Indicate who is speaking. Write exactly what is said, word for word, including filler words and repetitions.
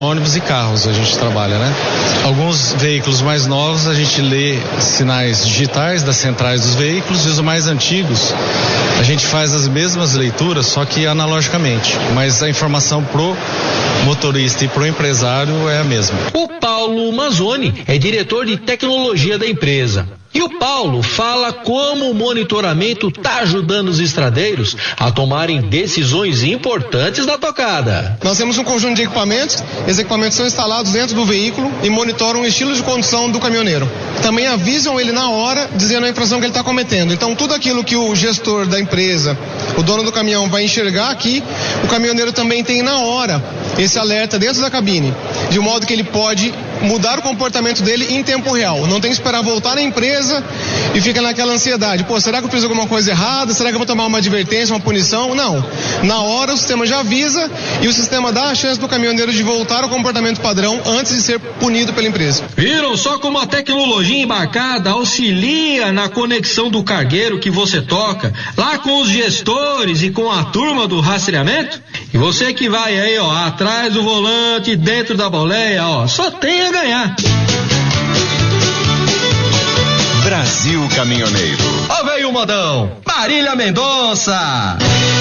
Speaker 1: ônibus e carros a gente trabalha, né? Alguns veículos mais novos a gente lê sinais digitais das centrais dos veículos, e os mais antigos a gente faz as mesmas leituras, só que analogicamente, mas a informação pro motorista e pro empresário é a mesma.
Speaker 2: O Paulo Mazzoni é diretor de tecnologia da empresa. E o Paulo fala como o monitoramento está ajudando os estradeiros a tomarem decisões importantes na tocada.
Speaker 3: Nós temos um conjunto de equipamentos, esses equipamentos são instalados dentro do veículo e monitoram o estilo de condução do caminhoneiro. Também avisam ele na hora, dizendo a infração que ele está cometendo. Então tudo aquilo que o gestor da empresa, o dono do caminhão vai enxergar aqui, o caminhoneiro também tem na hora esse alerta dentro da cabine, de modo que ele pode mudar o comportamento dele em tempo real. Não tem que esperar voltar na empresa e fica naquela ansiedade. Pô, será que eu fiz alguma coisa errada? Será que eu vou tomar uma advertência, uma punição? Não. Na hora o sistema já avisa e o sistema dá a chance do caminhoneiro de voltar ao comportamento padrão antes de ser punido pela empresa.
Speaker 2: Viram só como a tecnologia embarcada auxilia na conexão do cargueiro que você toca, lá com os gestores e com a turma do rastreamento? E você que vai aí, ó, atrás do volante, dentro da boleia, ó, só tem a ganhar.
Speaker 4: Brasil Caminhoneiro.
Speaker 2: Ó, veio o modão, Marília Mendonça.